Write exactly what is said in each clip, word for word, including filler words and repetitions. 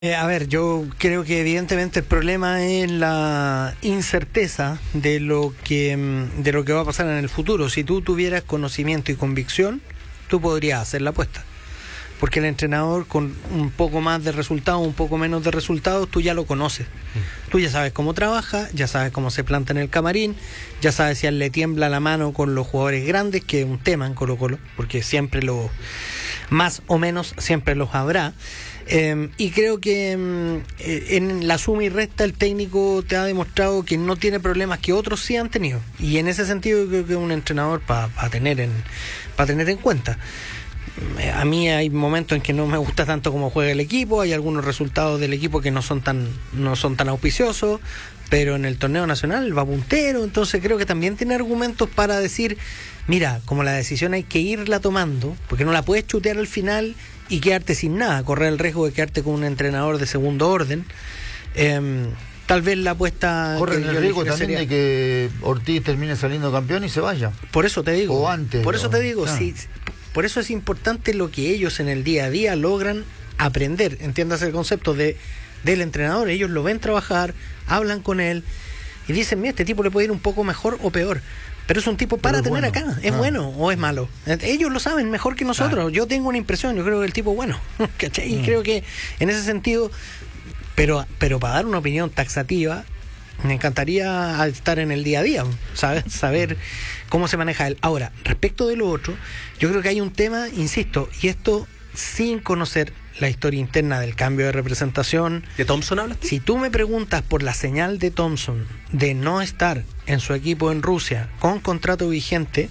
Eh, a ver, yo creo que evidentemente el problema es la incerteza de lo que de lo que va a pasar en el futuro. Si tú tuvieras conocimiento y convicción, tú podrías hacer la apuesta. Porque el entrenador con un poco más de resultados, un poco menos de resultados, tú ya lo conoces. Tú ya sabes cómo trabaja, ya sabes cómo se planta en el camarín, ya sabes si a él le tiembla la mano con los jugadores grandes, que es un tema en Colo-Colo, porque siempre lo, más o menos, siempre los habrá. Eh, y creo que eh, en la suma y resta el técnico te ha demostrado que no tiene problemas que otros sí han tenido, y en ese sentido creo que es un entrenador para pa tener en para tener en cuenta. A mí hay momentos en que no me gusta tanto cómo juega el equipo, hay algunos resultados del equipo que no son tan no son tan auspiciosos, pero en el torneo nacional va puntero, entonces creo que también tiene argumentos para decir, mira, como la decisión hay que irla tomando, porque no la puedes chutear al final y quedarte sin nada, correr el riesgo de quedarte con un entrenador de segundo orden. Eh, tal vez la apuesta... Corren el riesgo también sería... de que Ortiz termine saliendo campeón y se vaya. Por eso te digo. O antes. Por eso o... te digo, ah. sí, por eso es importante lo que ellos en el día a día logran aprender. Entiéndase el concepto de del entrenador. Ellos lo ven trabajar, hablan con él y dicen, mira, este tipo le puede ir un poco mejor o peor. Pero es un tipo para es tener bueno. acá. ¿Es ah. bueno o es malo? Ellos lo saben mejor que nosotros. Ah. Yo tengo una impresión, yo creo que el tipo es bueno. ¿Cachai? Y mm. creo que en ese sentido, pero, pero para dar una opinión taxativa, me encantaría estar en el día a día, saber, saber cómo se maneja él. Ahora, respecto de lo otro, yo creo que hay un tema, insisto, y esto sin conocer la historia interna del cambio de representación. ¿De Thompson hablas tú? Si tú me preguntas por la señal de Thompson de no estar en su equipo en Rusia con contrato vigente,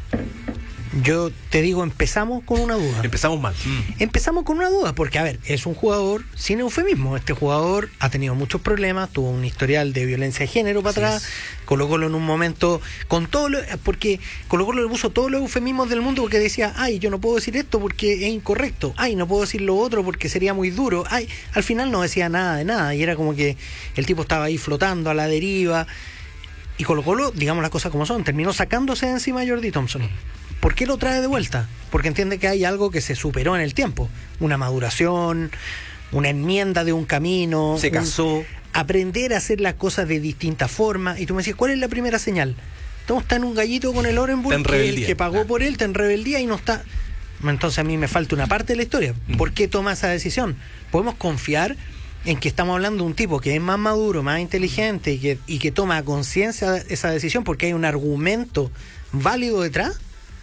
yo te digo, empezamos con una duda. Empezamos mal. Mm. Empezamos con una duda, porque, a ver, es un jugador sin eufemismo. Este jugador ha tenido muchos problemas, tuvo un historial de violencia de género para sí atrás, es. Colo-Colo en un momento, con todo lo, porque Colo-Colo le puso todos los eufemismos del mundo, porque decía, ay, yo no puedo decir esto porque es incorrecto, ay, no puedo decir lo otro porque sería muy duro, ay, al final no decía nada de nada, y era como que el tipo estaba ahí flotando a la deriva, y Colo-Colo, digamos las cosas como son, terminó sacándose de encima a Jordi Thompson. ¿Por qué lo trae de vuelta? Porque entiende que hay algo que se superó en el tiempo. Una maduración, una enmienda de un camino. Se casó. Un, aprender a hacer las cosas de distinta forma. Y tú me decías, ¿cuál es la primera señal? Todo está en un gallito con el Orenburg, que el que pagó por él está en rebeldía y no está... Entonces a mí me falta una parte de la historia. ¿Por qué toma esa decisión? ¿Podemos confiar en que estamos hablando de un tipo que es más maduro, más inteligente y que, y que toma conciencia esa decisión porque hay un argumento válido detrás?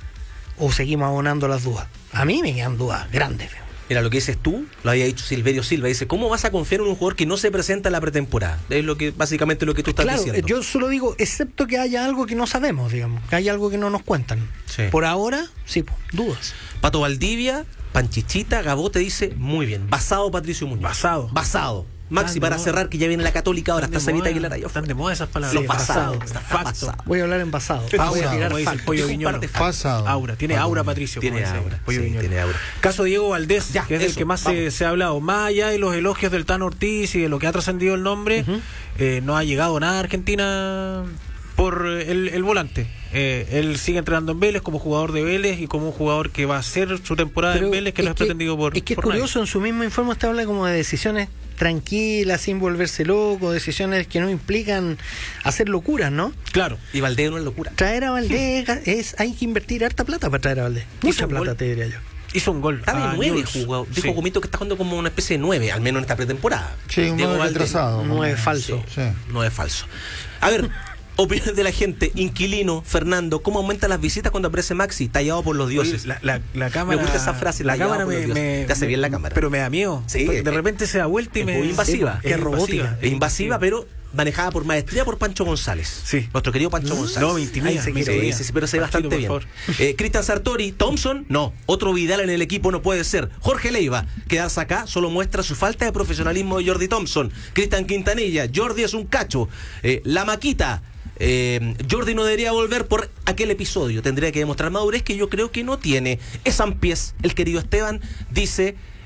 ¿O seguimos abonando las dudas? A mí me quedan dudas grandes. Mira, lo que dices tú, lo había dicho Silverio Silva, dice, ¿cómo vas a confiar en un jugador que no se presenta en la pretemporada? Es lo que básicamente lo que tú estás claro, diciendo. Yo solo digo, excepto que haya algo que no sabemos, digamos, que haya algo que no nos cuentan. Sí. Por ahora, sí, dudas. Pato Valdivia, Panchichita, Gabó te dice, muy bien, basado Patricio Muñoz. Basado. Basado. Maxi, para moda. Cerrar, que ya viene la Católica ahora, está Sabita Aguilar allá. Están de moda esas palabras. Los basados. Facto. Voy a hablar en basado. Aura, voy a tirar dice el Pollo Viñolo. Pasado. Aura, tiene Pasado. aura Patricio. Tiene aura. Pollo sí, Viñolo. tiene aura. Caso Diego Valdés, ya, que es eso, el que más se, vamos. se ha hablado. Más allá de los elogios del Tano Ortiz y de lo que ha trascendido el nombre, uh-huh. eh, no ha llegado nada a Argentina por el, el volante. Eh, él sigue entrenando en Vélez como jugador de Vélez y como un jugador que va a hacer su temporada Pero en Vélez, que no es que, pretendido por es que por es curioso, nadie. En su mismo informe usted habla como de decisiones tranquilas, sin volverse loco, decisiones que no implican hacer locuras, ¿no? Claro. Y Valdés no es locura. Traer a Valdés es, hay que invertir harta plata para traer a Valdés. Mucha plata, gol. te diría yo. Hizo un gol. Está de nueve jugado. Dijo sí. Gomito que está jugando como una especie de nueve, al menos en esta pretemporada. Sí, un nueve retrasado. Nueve falso. Sí, sí. Nueve falso. A ver, opiniones de la gente. Inquilino, Fernando, ¿cómo aumentan las visitas cuando aparece Maxi? Tallado por los dioses. La, la, la cámara. Me gusta esa frase. La cámara me, me, te hace bien la cámara. Pero me da miedo. Sí. De repente se da vuelta y es me. Muy invasiva. Sí, es, es robótica. Es invasiva, pero manejada por maestría por Pancho González. Sí. Nuestro querido Pancho González. No, me intimida. Sí, me sí, sí, sí, pero se ve bastante bien. Eh, Cristian Sartori, Thompson, no. Otro Vidal en el equipo no puede ser. Jorge Leiva, quedarse acá solo muestra su falta de profesionalismo de Jordi Thompson. Cristian Quintanilla, Jordi es un cacho. Eh, la Maquita. Eh, Jordi no debería volver por aquel episodio. Tendría que demostrar madurez que yo creo que no tiene. Es Sampiés, el querido Esteban, dice...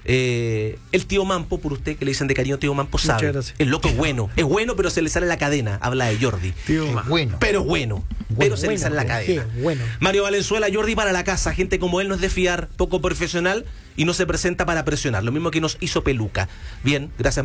Eh, el tío Mampo, por usted que le dicen de cariño tío Mampo, Muchas sabe. gracias. El loco es bueno. Es bueno, pero se le sale la cadena. Habla de Jordi. Tío, Es bueno. Pero bueno. pero se le sale la cadena. qué bueno. Mario Valenzuela, Jordi para la casa. Gente como él no es de fiar, poco profesional y no se presenta para presionar. Lo mismo que nos hizo Peluca. Bien, gracias.